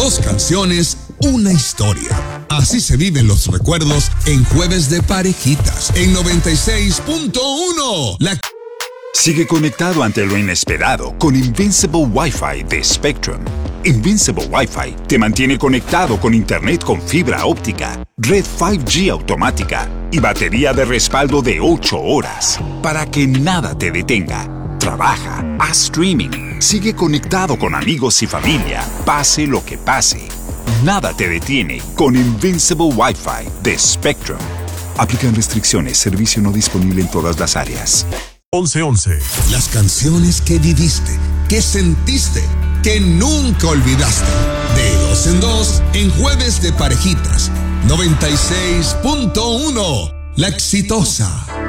2 canciones, una historia. Así se viven los recuerdos en Jueves de Parejitas, en 96.1. Sigue conectado ante lo inesperado con Invincible Wi-Fi de Spectrum. Invincible Wi-Fi te mantiene conectado con internet con fibra óptica, red 5G automática y batería de respaldo de 8 horas para que nada te detenga. Trabaja, haz streaming, sigue conectado con amigos y familia, pase lo que pase. Nada te detiene con Invincible Wi-Fi de Spectrum. Aplican restricciones, servicio no disponible en todas las áreas. 11:11. Las canciones que viviste, que sentiste, que nunca olvidaste. De 2 en 2 en Jueves de Parejitas. 96.1. La Exitosa.